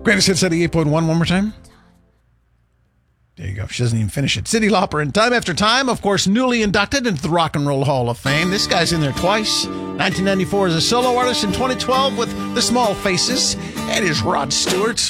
Greatest Hits 88.1 one more time. There you go. She doesn't even finish it. Cyndi Lauper and Time After Time, of course, newly inducted into the Rock and Roll Hall of Fame. This guy's in there twice. 1994 as a solo artist, in 2012 with The Small Faces. And here's Rod Stewart.